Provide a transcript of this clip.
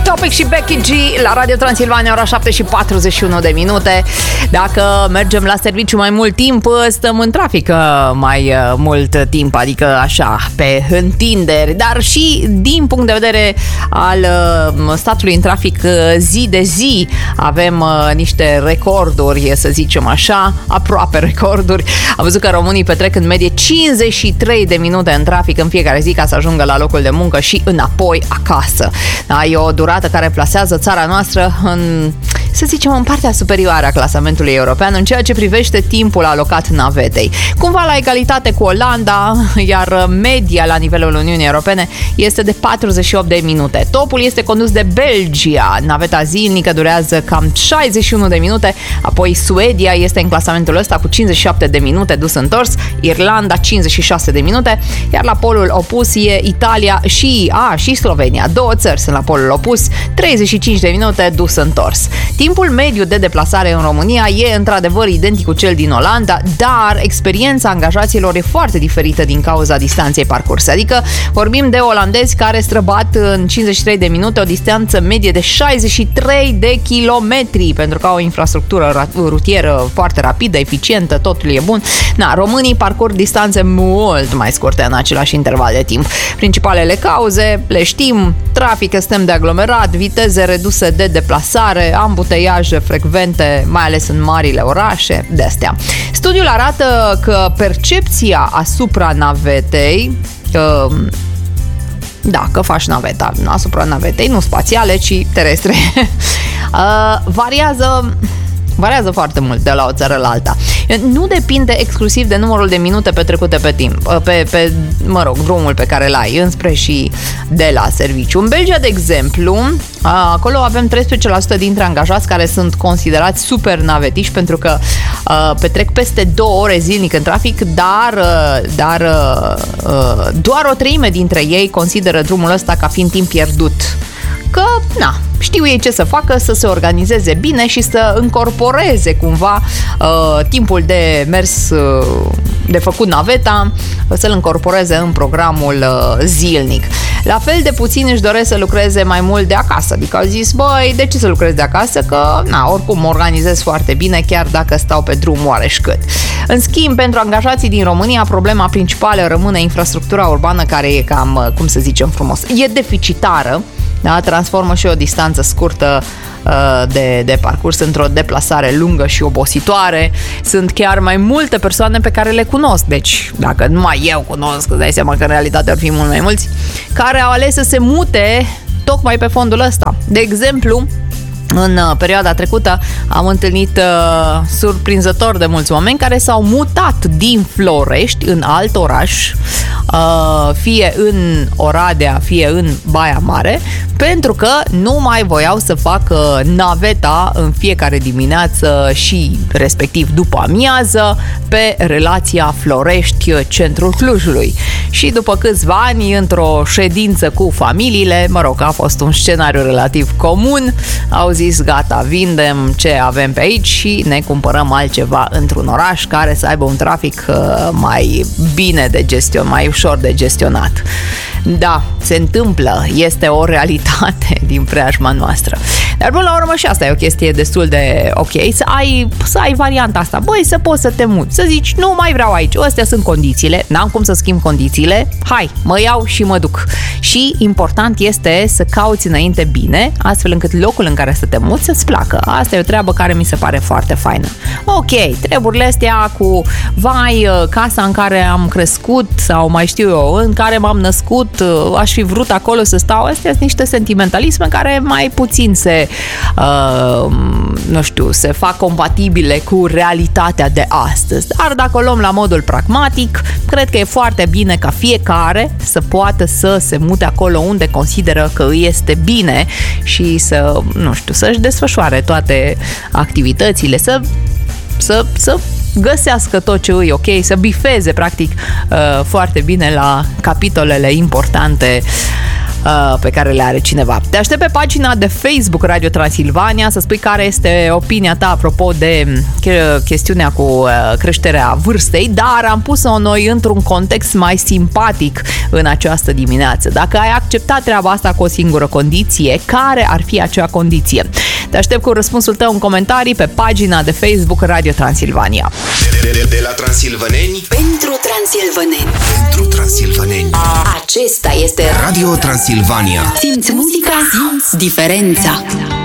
Topic și Becky G la Radio Transilvania, ora 7:41 de minute. Dacă mergem la serviciu mai mult timp, stăm în trafic mai mult timp, adică așa, pe întinderi, dar și din punct de vedere al statului în trafic zi de zi avem niște recorduri, să zicem așa, aproape recorduri. Am văzut că românii petrec în medie 53 de minute în trafic în fiecare zi ca să ajungă la locul de muncă și înapoi acasă. Da, e o durată care plasează țara noastră în, să zicem, în partea superioară a clasamentului european în ceea ce privește timpul alocat navetei. Cumva la egalitate cu Olanda, iar media la nivelul Uniunii Europene este de 48 de minute. Topul este condus de Belgia. Naveta zilnică durează cam 61 de minute, apoi Suedia este în clasamentul ăsta cu 57 de minute dus întors, Irlanda 56 de minute, iar la polul opus e Italia și Slovenia. Două țări sunt la polul opus, 35 de minute dus întors. Timpul mediu de deplasare în România e într-adevăr identic cu cel din Olanda, dar experiența angajaților e foarte diferită din cauza distanței parcurse. Adică vorbim de olandezi care străbat în 53 de minute o distanță medie de 63 de kilometri, pentru că au o infrastructură rutieră foarte rapidă, eficientă, totul e bun. Românii parcurg distanțe mult mai scurte în același interval de timp. Principalele cauze le știm: trafic extrem de aglomerat, viteze reduse de deplasare, ambuteiaje frecvente, mai ales în marile orașe, de-astea. Studiul arată că percepția asupra navetei, că faci naveta asupra navetei, nu spațiale, ci terestre, variază foarte mult de la o țară la alta. Nu depinde exclusiv de numărul de minute petrecute pe timp, pe drumul pe care l-ai înspre și de la serviciu. În Belgia, de exemplu, acolo avem 13% dintre angajați care sunt considerați super navetiși pentru că petrec peste 2 ore zilnic în trafic, dar doar o treime dintre ei consideră drumul ăsta ca fiind timp pierdut. Că, știu ei ce să facă, să se organizeze bine și să încorporeze cumva timpul de mers, de făcut naveta, să-l încorporeze în programul zilnic. La fel de puțin își doresc să lucreze mai mult de acasă, adică au zis, de ce să lucrez de acasă? Că, oricum mă organizez foarte bine, chiar dacă stau pe drum oareși cât. În schimb, pentru angajații din România, problema principală rămâne infrastructura urbană, care e cam, cum să zicem frumos, e deficitară. Transformă și o distanță scurtă de parcurs într-o deplasare lungă și obositoare. Sunt chiar mai multe persoane pe care le cunosc, deci dacă numai eu cunosc, îți dai seama că în realitate ar fi mult mai mulți, care au ales să se mute tocmai pe fondul ăsta. De exemplu, în perioada trecută am întâlnit surprinzător de mulți oameni care s-au mutat din Florești în alt oraș, fie în Oradea, fie în Baia Mare, pentru că nu mai voiau să facă naveta în fiecare dimineață și respectiv după amiază pe relația Florești-Centrul Clujului. Și după câțiva ani, într-o ședință cu familiile, a fost un scenariu relativ comun, au zis, gata, vindem ce avem pe aici și ne cumpărăm altceva într-un oraș care să aibă un trafic mai bine de gestionat, mai ușor de gestionat. Da, se întâmplă, este o realitate din preajma noastră. Dar până la urmă și asta e o chestie destul de ok, să ai varianta asta. Să poți să te muți, să zici, nu mai vreau aici, astea sunt condițiile, n-am cum să schimb condițiile, hai, mă iau și mă duc. Și important este să cauți înainte bine, astfel încât locul în care să te muți să-ți placă. Asta e o treabă care mi se pare foarte faină. Ok, treburile astea cu casa în care am crescut sau mai știu eu, în care m-am născut, aș fi vrut acolo să stau, astea sunt niște sentimentalisme care mai puțin se fac compatibile cu realitatea de astăzi. Dar dacă o luăm la modul pragmatic, cred că e foarte bine ca fiecare să poată să se mute acolo unde consideră că îi este bine și să-și desfășoare toate activitățile, să găsească tot ce e ok, să bifeze practic foarte bine la capitolele importante pe care le are cineva. Te aștept pe pagina de Facebook Radio Transilvania să spui care este opinia ta apropo de chestiunea cu creșterea vârstei, dar am pus-o noi într-un context mai simpatic în această dimineață. Dacă ai acceptat treaba asta cu o singură condiție, care ar fi acea condiție? Te aștept cu răspunsul tău în comentarii pe pagina de Facebook Radio Transilvania. De la transilvaneni pentru transilvaneni. Pentru transilvaneni. Acesta este Radio Transilvania. Simți muzica, simți diferența.